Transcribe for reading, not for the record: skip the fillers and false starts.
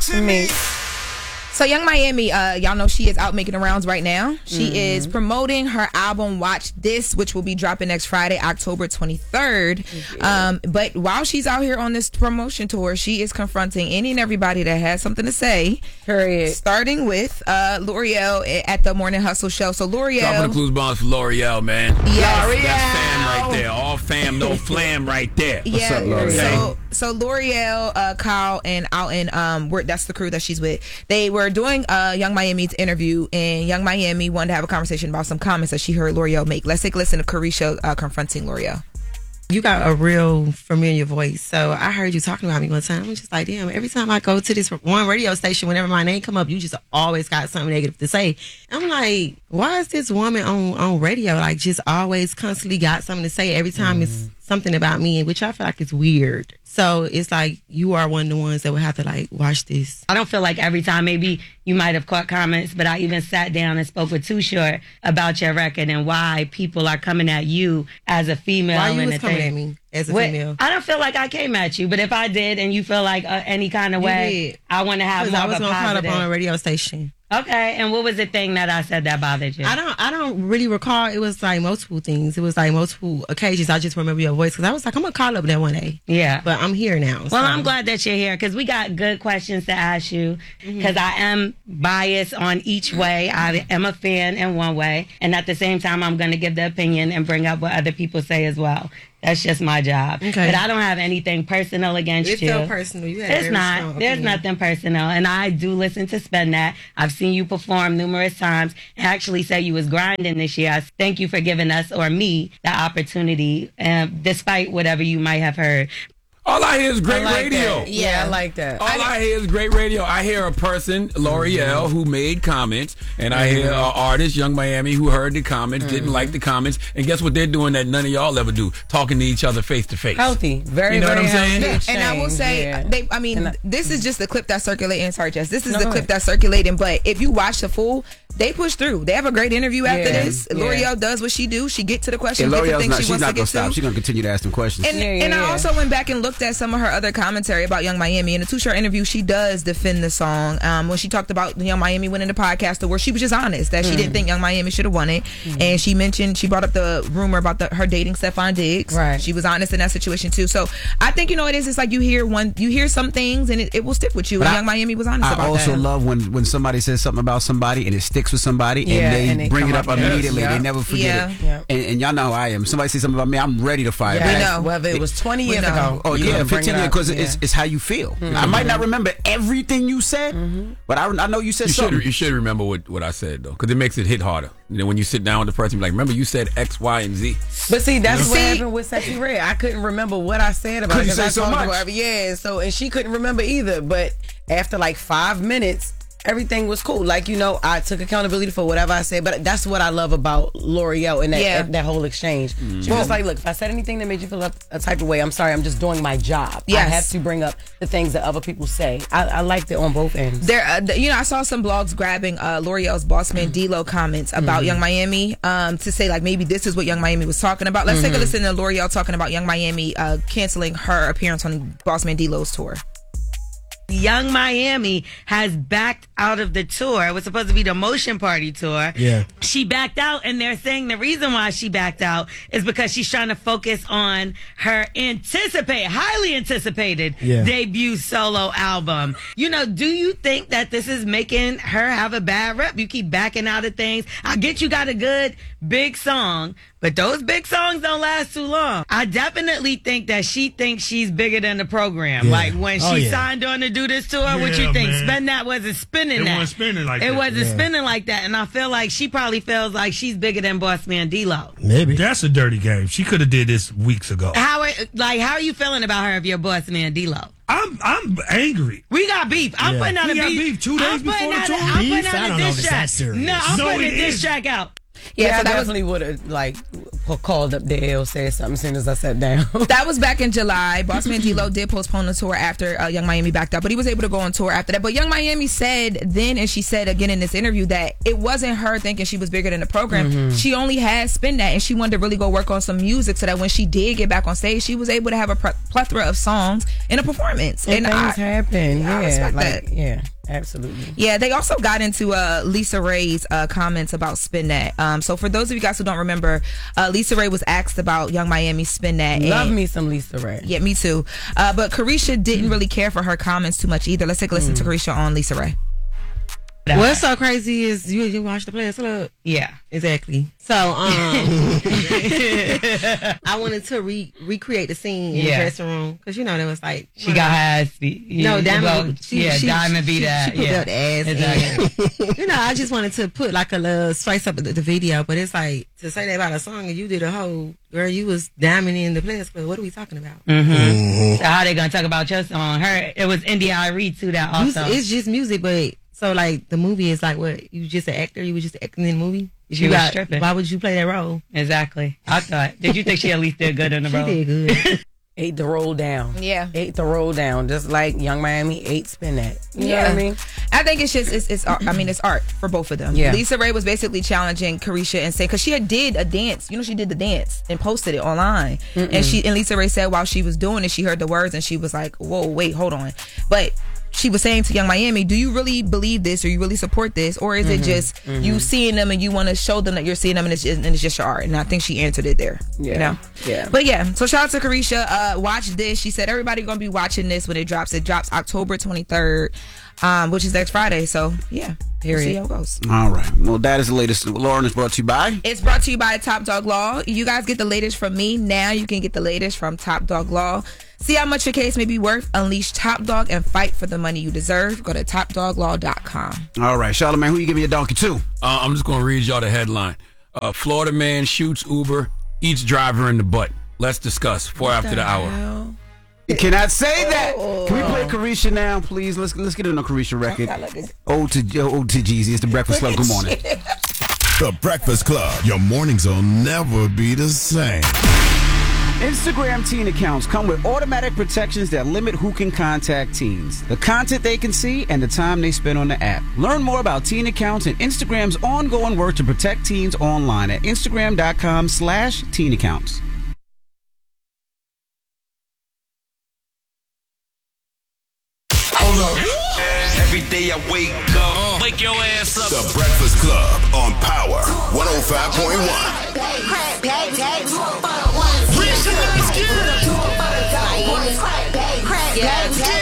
Me. So Young Miami, y'all know she is out making the rounds right now. She is promoting her album Watch This, which will be dropping next Friday, October 23rd. But while she's out here on this promotion tour, she is confronting any and everybody that has something to say. Period. Starting with L'Oreal at the Morning Hustle show. So L'Oreal. Dropping the clues bombs for L'Oreal, man. Yes. That's fam right there. All fam, no flam right there. What's up, L'Oreal? So L'Oreal, Kyle, and Alton, that's the crew that she's with. They were doing Young Miami's interview, and Young Miami wanted to have a conversation about some comments that she heard L'Oreal make. Let's take a listen to Carisha confronting L'Oreal. You got a real familiar voice. So I heard you talking about me one time. I'm just like, damn, every time I go to this one radio station, whenever my name come up, you just always got something negative to say. I'm like, why is this woman on radio, like, just always constantly got something to say every time it's something about me, which I feel like is weird. So it's like you are one of the ones that would have to, like, watch this. I don't feel like every time, maybe you might have caught comments, but I even sat down and spoke with Too Short about your record and why people are coming at you as a female. Why you was coming at me as a female? I don't feel like I came at you, but if I did and you feel like any kind of way, I want to have more of a positive. I was caught up on a radio station. Okay, and what was the thing that I said that bothered you? I don't really recall. It was like multiple things. It was like multiple occasions. I just remember your voice because I was like, I'm gonna call up that one day. Yeah, but I'm here now. Well, I'm glad that you're here because we got good questions to ask you. Because I am biased on each way. I am a fan in one way, and at the same time, I'm gonna give the opinion and bring up what other people say as well. That's just my job. Okay. But I don't have anything personal against you. It's so personal. You it's not. There's nothing personal. And I do listen to Spend That. I've seen you perform numerous times. I actually say you was grinding this year. Thank you for giving us, or me, the opportunity, despite whatever you might have heard. All I hear is great radio. That. Yeah, I like that. All I hear is great radio. I hear a person, L'Oreal, who made comments, and I hear an artist, Young Miami, who heard the comments, didn't like the comments, and guess what they're doing that none of y'all ever do? Talking to each other face to face. Healthy. Very, you know very what I'm saying? healthy. And I will say, this is just the clip that's circulating. Sorry, Jess. This is the clip that's circulating, but if you watch the full, they push through. They have a great interview after this. L'Oreal does what she do. She get to the questions. Yeah, L'Oreal's not, she's not going to stop. She's going to continue to ask them questions. And I also went back and looked at some of her other commentary about Young Miami. In the Too Short interview, she does defend the song. When she talked about Young Miami winning the podcast award, she was just honest that she didn't think Young Miami should have won it. And she brought up the rumor about her dating Stefan Diggs. Right. She was honest in that situation too. So I think, it's like you hear some things and it will stick with you. And Young Miami was honest about that. I also love when somebody says something about somebody and it sticks with somebody. And they bring it up immediately. They never forget it. Yeah. And y'all know how I am. Somebody says something about me, I'm ready to fire back. We know. Whether it was 20 years ago. Oh, yeah, 15 years, because it's how you feel. I might not remember everything you said, but I know you said something. You should remember what I said, though, because it makes it hit harder. And then when you sit down with the person, you're like, remember you said X, Y, and Z. But see, that's what happened with Sexy Red. I couldn't remember what I said about it. You say so much. And she couldn't remember either. But after like 5 minutes, everything was cool. Like, I took accountability for whatever I said, but that's what I love about L'Oreal and that whole exchange. She was like, look, if I said anything that made you feel a type of way, I'm sorry, I'm just doing my job. Yes. I have to bring up the things that other people say. I liked it on both ends. I saw some blogs grabbing L'Oreal's boss man D-Lo comments about Young Miami to say, like, maybe this is what Young Miami was talking about. Let's take a listen to L'Oreal talking about Young Miami canceling her appearance on boss man D-Lo's tour. Young Miami has backed out of the tour. It was supposed to be the Motion Party tour. Yeah. She backed out, and they're saying the reason why she backed out is because she's trying to focus on her highly anticipated debut solo album. Do you think that this is making her have a bad rep? You keep backing out of things. I get you got a good big song, but those big songs don't last too long. I definitely think that she thinks she's bigger than the program. Like when she signed on to do this tour, what you think? Man. Spend That wasn't spinning that. It wasn't spinning like that. It wasn't spinning like that. And I feel like she probably feels like she's bigger than Boss Man D-Lo. Maybe. That's a dirty game. She could have did this weeks ago. How are you feeling about her if you're Boss Man D-Lo? I'm angry. We got beef. I'm putting out a beef. 2 days before the tour. I'm putting out a diss track. No, I'm putting a diss track out. Yeah, so I definitely would have called up Dale, said something as soon as I sat down. That was back in July. Bossman D-Lo did postpone the tour after Young Miami backed out, but he was able to go on tour after that. But Young Miami said then, and she said again in this interview, that it wasn't her thinking she was bigger than the program. She only had Spin That, and she wanted to really go work on some music so that when she did get back on stage, she was able to have a plethora of songs in a performance. And things happen. I respect that. Yeah. Absolutely. Yeah, they also got into Lisa Ray's comments about Spin That. So for those of you guys who don't remember, Lisa Ray was asked about Young Miami's Spin That. Love me some Lisa Ray. Yeah, me too. But Carisha didn't really care for her comments too much either. Let's take a listen to Carisha on Lisa Ray. What's so crazy is you watch the Players Club. Yeah, exactly. So I wanted to recreate the scene in the dressing room because there was like she got ass beat. Diamond. Diamond beat that. She put that ass. Exactly. I just wanted to put like a little spice up the video, but it's like to say that about a song and you did a whole girl. You was Diamond in the Players Club. What are we talking about? So how they gonna talk about your song? It was India Irie too. That also it's just music, but. So, like, the movie is like, what? You just an actor? You were just acting in the movie? She was stripping. Why would you play that role? Exactly. I thought. Did you think she at least did good in the role? She did good. Ate the roll down. Yeah. Ate the roll down. Just like Young Miami ate Spin That. You know what I mean? I think it's just, it's art. I mean, it's art for both of them. Yeah. Lisa Ray was basically challenging Carisha and saying, because she did a dance. She did the dance and posted it online. And Lisa Ray said while she was doing it, she heard the words and she was like, whoa, wait, hold on. But she was saying to Young Miami, do you really believe this or you really support this? Or is it just you seeing them and you want to show them that you're seeing them and it's just your art? And I think she answered it there. Yeah. Yeah. But yeah, so shout out to Carisha. Watch this. She said everybody going to be watching this when it drops. It drops October 23rd, which is next Friday. So yeah. We'll see how it goes. All right. Well, that is the latest. Lauren is brought to you by. It's brought to you by Top Dog Law. You guys get the latest from me. Now you can get the latest from Top Dog Law. See how much your case may be worth. Unleash Top Dog and fight for the money you deserve. Go to topdoglaw.com. All right, Charlamagne, who you giving your donkey to? I'm just going to read y'all the headline. Florida man shoots Uber, eats driver in the butt. Let's discuss 4 after the hour. You cannot say that. Can we play Carisha now, please? Let's get in a Carisha record. Ode to Jeezy. It's the Breakfast Club. Good morning. The Breakfast Club. Your mornings will never be the same. Instagram teen accounts come with automatic protections that limit who can contact teens, the content they can see, and the time they spend on the app. Learn more about teen accounts and Instagram's ongoing work to protect teens online at Instagram.com/teen accounts. Hold up. Every day I wake up, wake your ass up. The Breakfast Club on Power 105.1. Listen, let's get it.